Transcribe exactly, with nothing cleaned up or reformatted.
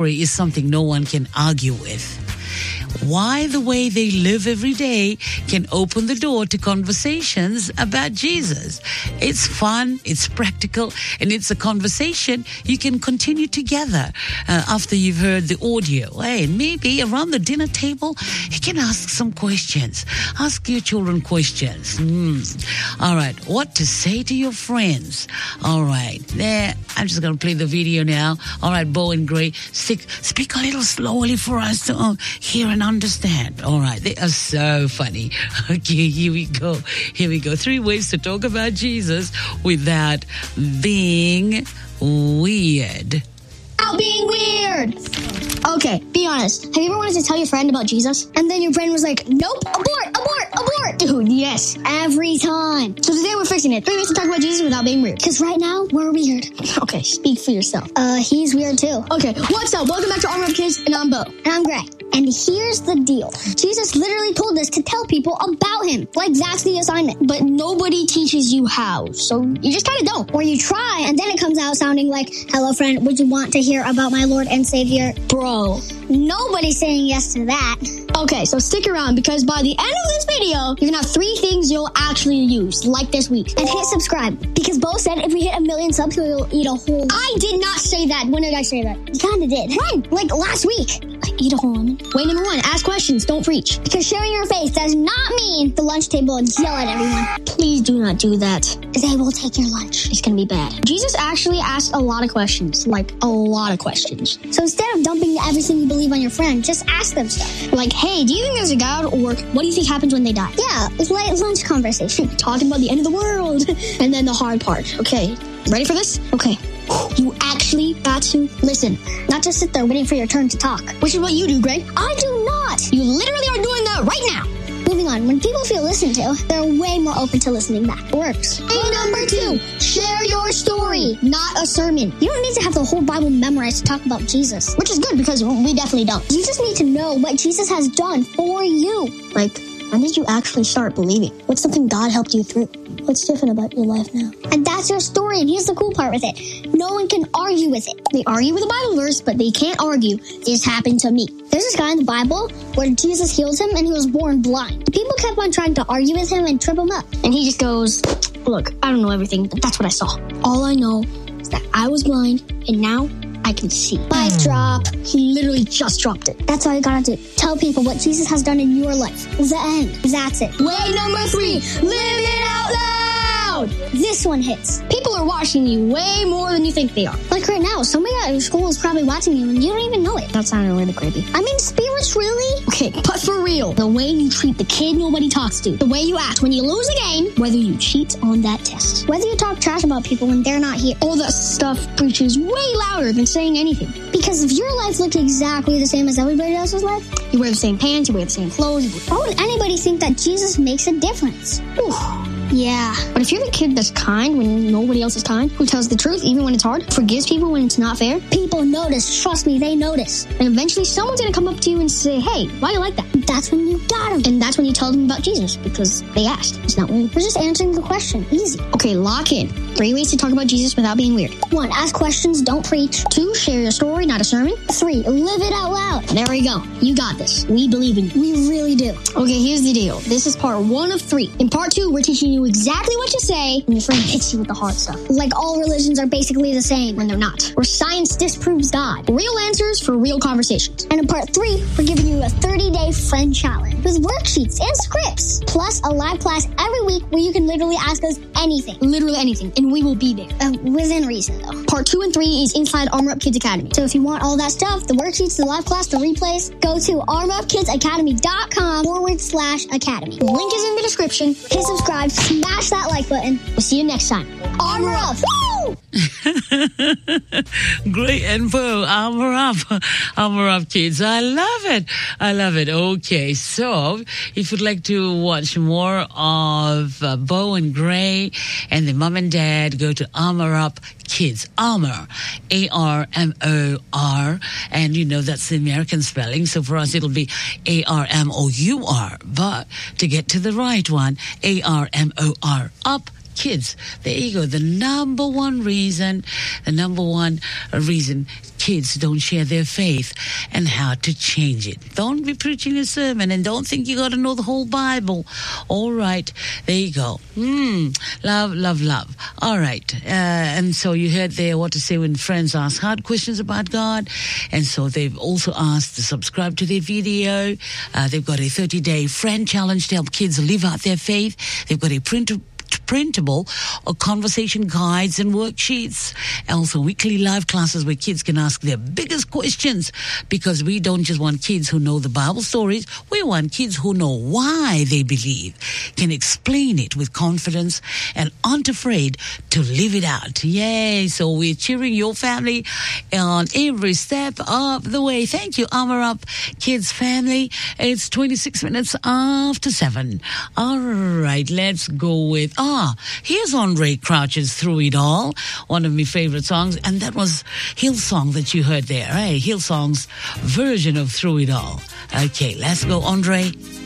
is something no one can argue with. Why the way they live every day can open the door to conversations about Jesus. It's fun, it's practical, and it's a conversation you can continue together uh, after you've heard the audio. Hey, and maybe around the dinner table, you can ask some questions. Ask your children questions. Mm. All right, what to say to your friends. All right, there. I'm just going to play the video now. All right, Bo and Gray, speak, speak a little slowly for us to uh, hear and understand. All right, they are so funny. Okay, here we go. Here we go. Three ways to talk about Jesus without being weird. Without being weird. Okay, be honest. Have you ever wanted to tell your friend about Jesus? And then your friend was like, nope, abort, abort, abort. Dude, yes, every time. So today we're fixing it. Three ways to talk about Jesus without being weird. Because right now, we're weird. Okay, speak for yourself. Uh, he's weird too. Okay, what's up? Welcome back to Armor Up Kids, and I'm Bo. And I'm Gray. And here's the deal. Jesus literally told us to tell people about him. Like, that's the assignment. But nobody teaches you how. So you just kind of don't. Or you try, and then it comes out sounding like, hello, friend, would you want to hear about my Lord and Savior? Bro, nobody's saying yes to that. Okay, so stick around, because by the end of this video, you're going to have three things you'll actually use, like this week. And hit subscribe, because Bo said if we hit a million subs, he'll eat a whole... I did not say that. When did I say that? You kind of did. When? Like last week. I eat a whole lemon. Way number one, ask questions, don't preach. Because showing your face does not mean the lunch table and yell at everyone. Please do not do that. They will take your lunch. It's going to be bad. Jesus actually asked a lot of questions. Like, a lot of questions. So instead of dumping everything you believe on your friend, just ask them stuff. Like, hey, do you think there's a God? Or what do you think happens when they die? Yeah, it's like lunch conversation. Talking about the end of the world. And then the hard part. Okay, ready for this? Okay. You actually got to listen, not just sit there waiting for your turn to talk. Which is what you do, Greg. I do not. You literally are doing that right now. Moving on, when people feel listened to, they're way more open to listening back. It works. And number two, share your story, not a sermon. You don't need to have the whole Bible memorized to talk about Jesus, which is good because we definitely don't. You just need to know what Jesus has done for you. Like, when did you actually start believing? What's something God helped you through? What's different about your life now? And that's your story, and here's the cool part with it. No one can argue with it. They argue with a Bible verse, but they can't argue, this happened to me. There's this guy in the Bible where Jesus heals him, and he was born blind. People kept on trying to argue with him and trip him up. And he just goes, look, I don't know everything, but that's what I saw. All I know is that I was blind, and now I can see. Mic drop. He literally just dropped it. That's all you gotta do. Tell people what Jesus has done in your life. The end. That's it. Way number three. Live it out loud. This one hits. People are watching you way more than you think they are. Like right now, somebody at your school is probably watching you and you don't even know it. That sounded really creepy. I mean, spirits, really? Okay, but for real, the way you treat the kid nobody talks to, the way you act when you lose a game, whether you cheat on that test, whether you talk trash about people when they're not here, all that stuff preaches way louder than saying anything. Because if your life looked exactly the same as everybody else's life, you wear the same pants, you wear the same clothes, why would anybody think that Jesus makes a difference? Whew. Yeah. But if you're the kid that's kind when nobody else is kind, who tells the truth even when it's hard, forgives people when it's not fair, people notice. Trust me, they notice. And eventually someone's going to come up to you and say, hey, why do you like that? That's when you got them. And that's when you tell them about Jesus, because they asked. It's not weird. We're just answering the question. Easy. Okay, lock in. Three ways to talk about Jesus without being weird. One, ask questions, don't preach. Two, share your story, not a sermon. Three, live it out loud. There we go. You got this. We believe in you. We really do. Okay, here's the deal. This is part one of three. In part two, we're teaching you exactly what to say when your friend hits you with the hard stuff. Like all religions are basically the same when they're not. Or science disproves God. Real answers for real conversations. And in part three, we're giving you a thirty-day friend challenge with worksheets and scripts. Plus a live class every week where you can literally ask us anything. Literally anything. And we will be there. Uh, within reason, though. Part two and three is inside Armor Up Kids Academy. So if you want all that stuff, the worksheets, the live class, the replays, go to armorupkidsacademy.com forward slash academy. The link is in the description. Hit subscribe, smash that like button. We'll see you next time. Armor up! Woo! Great info. Armor up. Armor up, kids. I love it. I love it. Okay, so if you'd like to watch more of uh, Bo and Gray and the mom and dad, go to Armor Up Kids. Armor. A R M O R. And you know that's the American spelling. So for us, it'll be A R M O U R. But to get to the right one, A R M O R. Up kids. There you go. The number one reason, the number one reason kids don't share their faith and how to change it. Don't be preaching a sermon and don't think you got to know the whole Bible. All right. There you go. Mm, love, love, love. All right. Uh, and so you heard there what to say when friends ask hard questions about God. And so they've also asked to subscribe to their video. Uh, they've got a thirty-day friend challenge to help kids live out their faith. They've got a print printable or conversation guides and worksheets. Also weekly live classes where kids can ask their biggest questions, because we don't just want kids who know the Bible stories. We want kids who know why they believe, can explain it with confidence, and aren't afraid to live it out. Yay! So we're cheering your family on every step of the way. Thank you, Armor Up Kids family. It's twenty-six minutes after seven. All right, let's go with Ah, here's Andre Crouch's Through It All, one of my favorite songs, and that was Hillsong that you heard there, right? Hillsong's version of Through It All. Okay, let's go, Andre.